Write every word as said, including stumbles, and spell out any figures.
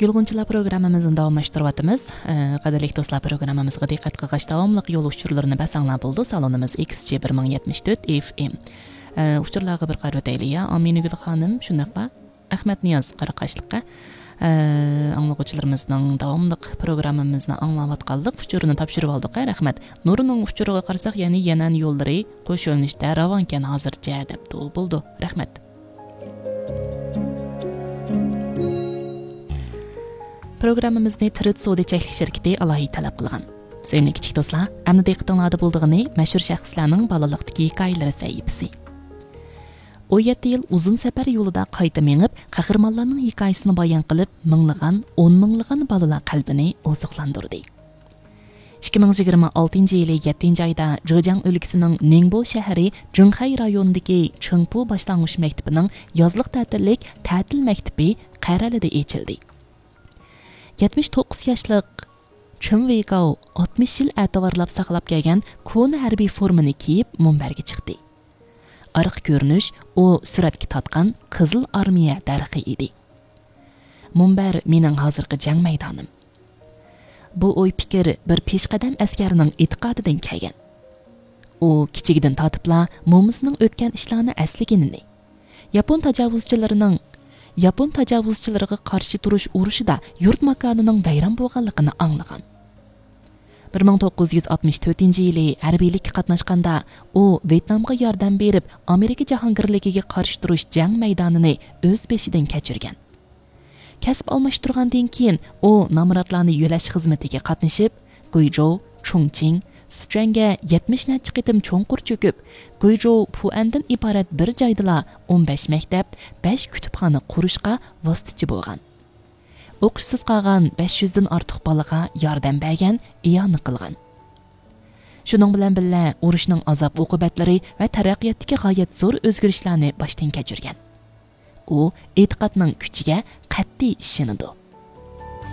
Yolğunçular programmamızın davamlaştırıvatımız. Qadirlik dostlar programmamızga diqqat qilg'ach davomliq yo'l uchurlarini basanglab bo'ldi. Salonimiz X C bir ming yetmish to'rt F M. Uchurlarga bir qarab o'taylik ya. Aminigul xonim, shundaqla Ahmad Niyoz Qaraqashliqqa anglag'uvchilarimizning davomliq programmamizni anglayotganlik uchurini topshirib oldik. Rahmat. Nurining uchuriga qarasak, ya'ni Yanan yo'llari qo'sh yo'nalishda ravonkan hozircha debdi. Bo'ldi. Rahmat. Programmamizni Tirit Sodi cheklik shirkati alohida talab qilgan. Sevimli kichik do'stlar, amni diqqatingizda bo'ldig'ini mashhur shaxslarning bolalikdagi hikoyalari sahifasi. o'n yetti yil uzun safar yo'lida qayta mengib, qahramonlarning hikoyasini bayon qilib, minglagan, o'n minglagan bolalar qalbini oziqlantirdi. ikki ming yigirma oltinchi yili yettinchi oyda Zhejiang o'lkasining Ningbo shahri Zhonghay rayonidagi Chengpu boshlang'ich maktabining yozliq ta'tillik ta'til maktabi Qaralida ochildi. yetmish to'qqiz yoshlik Chen Weigao oltmish yil e'tiborlab saqlab kelgan kona harbiy formani kiyib munbarga chiqdi. Ariq ko'rinish u suratga tortgan Qizil armiya darxi edi. Munbar mening hozirgi jang maydonim. Bu o'y fikr bir peshqadam askarining e'tiqodidan kelgan. U kichigidan tortibla mo'misining o'tgan ishlarni asliginini, Yapon tajovuzchilarining Yapon tajovuzchilariga qarshi turish urushida yurt makonining vayron bo'lganligini anglagan. bir ming to'qqiz yuz oltmish to'rtinchi yili harbiylikka qatnashganda u Vyetnamga yordam berib, Amerika jahongirligiga qarshi turish jang maydonini o'z beshidan kechirgan. Kasb almashtirgandan keyin u namoratlarni yo'lash xizmatiga qatnashib, Guizhou, Chongqing, Sichuanga yetmish necha qitim cho'nqur cho'kib, Guizhou Puandan iborat bir joydala o'n besh maktab, besh kutubxona qurishga vositachi bo'lgan. O'qishsiz qolgan besh yuz dan ortiq bolaga yordam bergan, iyoni qilgan. Shuning bilan birga urushning azob uqubatlari va taraqqiyotdagi g'oyat zo'r o'zgarishlarni boshdan kechirgan. U e'tiqodning kuchiga qat'iy ishonadi.